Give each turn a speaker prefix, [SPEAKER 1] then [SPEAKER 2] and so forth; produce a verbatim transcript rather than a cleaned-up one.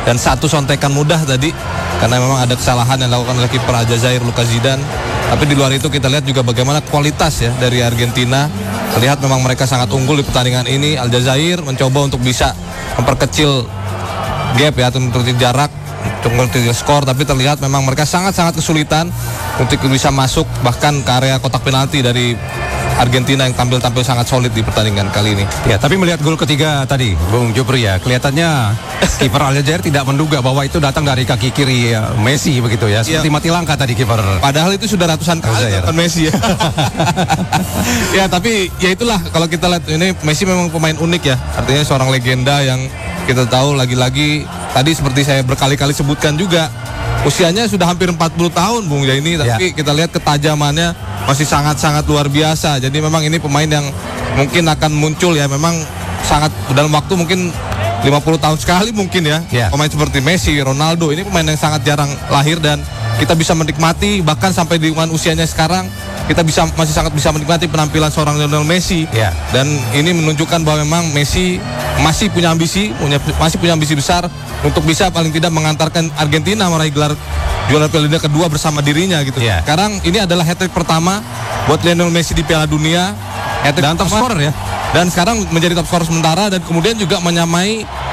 [SPEAKER 1] dan satu sontekan mudah tadi karena memang ada kesalahan yang dilakukan oleh kiper Aljazair Lucas Zidane. Tapi di luar itu kita lihat juga bagaimana kualitas ya dari Argentina. Terlihat memang mereka sangat unggul di pertandingan ini. Aljazair mencoba untuk bisa memperkecil gap ya, atau memperkecil jarak, untuk memperkecil skor, tapi terlihat memang mereka sangat-sangat kesulitan untuk bisa masuk bahkan ke area kotak penalti dari Argentina yang tampil-tampil sangat solid di pertandingan kali ini.
[SPEAKER 2] Ya, tapi melihat gol ketiga tadi, Bung Jupri ya, kelihatannya kiper Aljazair tidak menduga bahwa itu datang dari kaki kiri ya, Messi begitu ya, seperti ya. Mati langkah tadi kiper.
[SPEAKER 1] Padahal itu sudah ratusan kali kan Messi ya. Ya, tapi ya itulah kalau kita lihat ini Messi memang pemain unik ya, artinya seorang legenda yang kita tahu lagi-lagi tadi seperti saya berkali-kali sebutkan juga. Usianya sudah hampir empat puluh tahun Bung ya ini, tapi ya. Kita lihat ketajamannya masih sangat-sangat luar biasa. Jadi memang ini pemain yang mungkin akan muncul ya, memang sangat dalam waktu mungkin lima puluh tahun sekali mungkin ya. ya. Pemain seperti Messi, Ronaldo, ini pemain yang sangat jarang lahir dan kita bisa menikmati bahkan sampai di usianya sekarang kita bisa masih sangat bisa menikmati penampilan seorang Lionel Messi. Ya. Dan ini menunjukkan bahwa memang Messi masih punya ambisi, punya masih punya ambisi besar untuk bisa paling tidak mengantarkan Argentina meraih gelar juara Piala Dunia kedua bersama dirinya gitu. Yeah. Sekarang ini adalah hat-trick pertama buat Lionel Messi di Piala Dunia.
[SPEAKER 2] Dan top scorer ya.
[SPEAKER 1] Dan sekarang menjadi top scorer sementara dan kemudian juga menyamai